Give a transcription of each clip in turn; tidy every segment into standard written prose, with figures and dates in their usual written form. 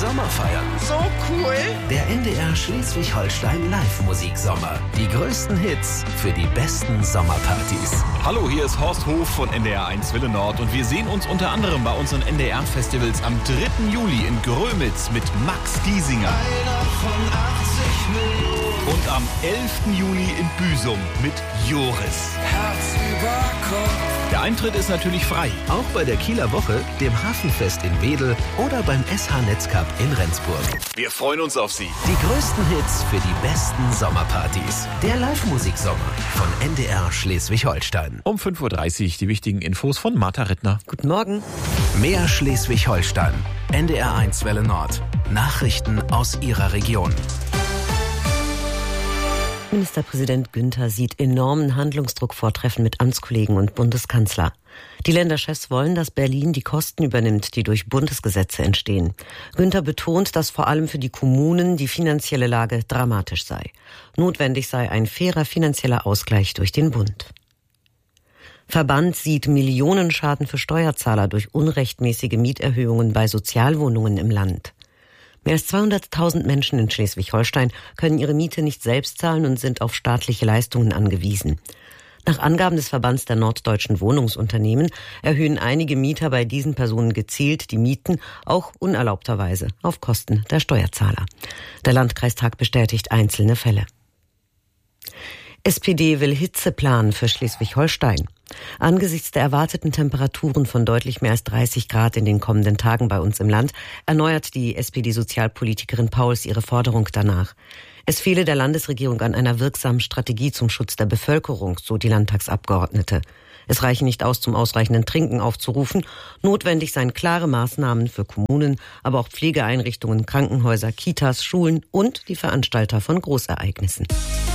Sommer feiern. So cool. Der NDR Schleswig-Holstein Live-Musiksommer. Die größten Hits für die besten Sommerpartys. Hallo, hier ist Horst Hof von NDR 1 Wille Nord und wir sehen uns unter anderem bei unseren NDR-Festivals am 3. Juli in Grömitz mit Max Giesinger. Einer von 80 Millionen. Und am 11. Juli in Büsum mit Joris. Herz über Kopf. Der Eintritt ist natürlich frei. Auch bei der Kieler Woche, dem Hafenfest in Wedel oder beim SH Netzcup in Rendsburg. Wir freuen uns auf Sie. Die größten Hits für die besten Sommerpartys. Der Live-Musiksommer von NDR Schleswig-Holstein. Um 5.30 Uhr die wichtigen Infos von Martha Rittner. Guten Morgen. Mehr Schleswig-Holstein. NDR 1 Welle Nord. Nachrichten aus Ihrer Region. Ministerpräsident Günther sieht enormen Handlungsdruck vor Treffen mit Amtskollegen und Bundeskanzler. Die Länderchefs wollen, dass Berlin die Kosten übernimmt, die durch Bundesgesetze entstehen. Günther betont, dass vor allem für die Kommunen die finanzielle Lage dramatisch sei. Notwendig sei ein fairer finanzieller Ausgleich durch den Bund. Verband sieht Millionenschaden für Steuerzahler durch unrechtmäßige Mieterhöhungen bei Sozialwohnungen im Land. Mehr als 200.000 Menschen in Schleswig-Holstein können ihre Miete nicht selbst zahlen und sind auf staatliche Leistungen angewiesen. Nach Angaben des Verbands der norddeutschen Wohnungsunternehmen erhöhen einige Mieter bei diesen Personen gezielt die Mieten, auch unerlaubterweise, auf Kosten der Steuerzahler. Der Landkreistag bestätigt einzelne Fälle. SPD will Hitzeplan für Schleswig-Holstein. Angesichts der erwarteten Temperaturen von deutlich mehr als 30 Grad in den kommenden Tagen bei uns im Land erneuert die SPD-Sozialpolitikerin Pauls ihre Forderung danach. Es fehle der Landesregierung an einer wirksamen Strategie zum Schutz der Bevölkerung, so die Landtagsabgeordnete. Es reiche nicht aus, zum ausreichenden Trinken aufzurufen. Notwendig seien klare Maßnahmen für Kommunen, aber auch Pflegeeinrichtungen, Krankenhäuser, Kitas, Schulen und die Veranstalter von Großereignissen.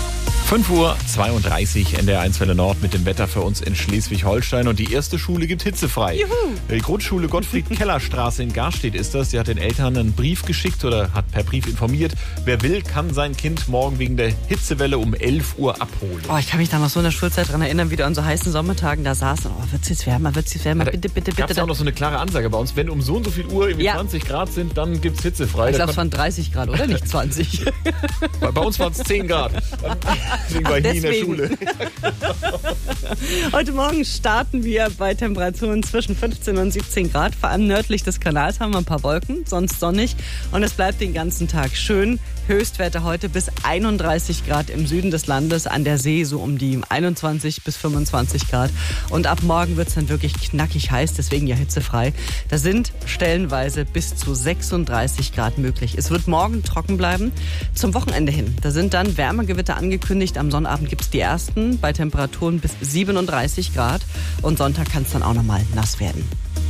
5.32 Uhr NDR 1 Welle Nord mit dem Wetter für uns in Schleswig-Holstein. Und die erste Schule gibt hitzefrei. Juhu. Die Grundschule Gottfried-Keller-Straße in Garstedt ist das. Die hat den Eltern einen Brief geschickt oder hat per Brief informiert. Wer will, kann sein Kind morgen wegen der Hitzewelle um 11 Uhr abholen. Oh, ich kann mich da noch so in der Schulzeit dran erinnern, wie du an so heißen Sommertagen da saßen. Oh, wird's jetzt wärmer, bitte, bitte. Gab es auch noch so eine klare Ansage bei uns, wenn um so und so viel Uhr irgendwie 20 Grad sind, dann gibt's hitzefrei. Ich glaube, es waren 30 Grad, oder? Nicht 20. Bei uns waren es 10 Grad. Deswegen war ich nie in der Schule. Heute Morgen starten wir bei Temperaturen zwischen 15 und 17 Grad. Vor allem nördlich des Kanals haben wir ein paar Wolken, sonst sonnig. Und es bleibt den ganzen Tag schön. Höchstwerte heute bis 31 Grad im Süden des Landes, an der See so um die 21 bis 25 Grad. Und ab morgen wird es dann wirklich knackig heiß, deswegen ja hitzefrei. Da sind stellenweise bis zu 36 Grad möglich. Es wird morgen trocken bleiben. Zum Wochenende hin, da sind dann Wärmegewitter angekündigt. Am Sonnabend gibt es die ersten bei Temperaturen bis 37 Grad. Und Sonntag kann es dann auch nochmal nass werden.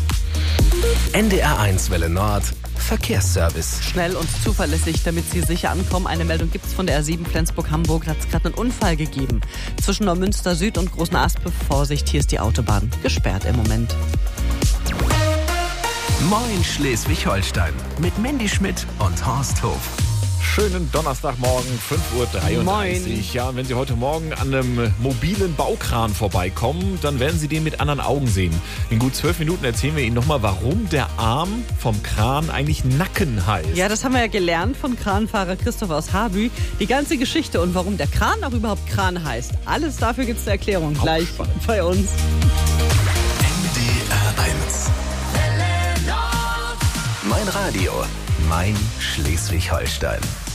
NDR 1 Welle Nord. Verkehrsservice. Schnell und zuverlässig, damit Sie sicher ankommen. Eine Meldung gibt es von der R7 Flensburg-Hamburg. Da hat es gerade einen Unfall gegeben. Zwischen Neumünster Süd und Großen Aspe. Vorsicht, hier ist die Autobahn gesperrt im Moment. Moin Schleswig-Holstein. Mit Mandy Schmidt und Horst Hof. Schönen Donnerstagmorgen, 5.33 Uhr. Moin. Ja, und wenn Sie heute Morgen an einem mobilen Baukran vorbeikommen, dann werden Sie den mit anderen Augen sehen. In gut 12 Minuten erzählen wir Ihnen nochmal, warum der Arm vom Kran eigentlich Nacken heißt. Ja, das haben wir ja gelernt von Kranfahrer Christoph aus Habü. Die ganze Geschichte und warum der Kran auch überhaupt Kran heißt. Alles dafür gibt es eine Erklärung gleich bei uns. NDR 1. Mein Radio. Mein Schleswig-Holstein.